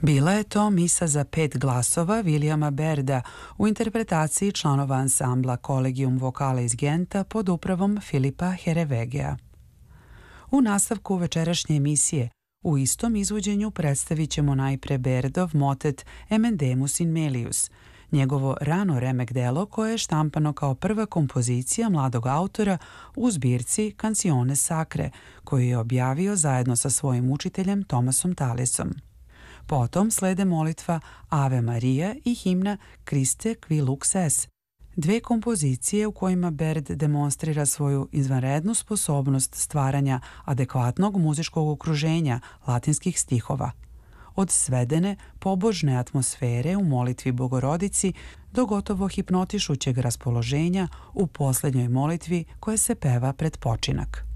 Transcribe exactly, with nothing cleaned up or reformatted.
Bila je to misa za pet glasova Williama Bairda u interpretaciji članova ansambla Collegium Vocale iz Genta pod upravom Filipa Herevegea. U nastavku večerašnje emisije u istom izvođenju predstavit ćemo najpre Bairdov motet Emendemus in Melius, njegovo rano remek delo koje je štampano kao prva kompozicija mladog autora u zbirci Canzone Sacre, koju je objavio zajedno sa svojim učiteljem Thomasom Talisom. Potom slede molitva Ave Maria i himna Christe qui lux es, dve kompozicije u kojima Baird demonstrira svoju izvanrednu sposobnost stvaranja adekvatnog muzičkog okruženja latinskih stihova. Od svedene, pobožne atmosfere u molitvi Bogorodici do gotovo hipnotišućeg raspoloženja u posljednjoj molitvi koja se peva pred počinak.